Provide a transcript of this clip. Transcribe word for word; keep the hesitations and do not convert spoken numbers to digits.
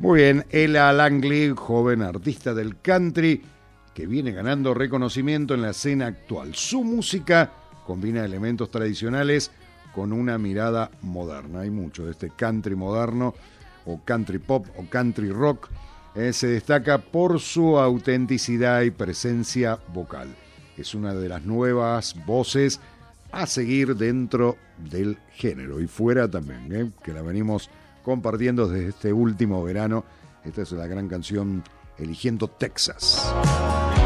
Muy bien, Ella Langley, joven artista del country, que viene ganando reconocimiento en la escena actual. Su música combina elementos tradicionales con una mirada moderna. Hay mucho de este country moderno, o country pop, o country rock. Eh, se destaca por su autenticidad y presencia vocal. Es una de las nuevas voces a seguir dentro del género y fuera también, ¿eh? Que la venimos compartiendo desde este último verano. Esta es la gran canción Eligiendo Texas.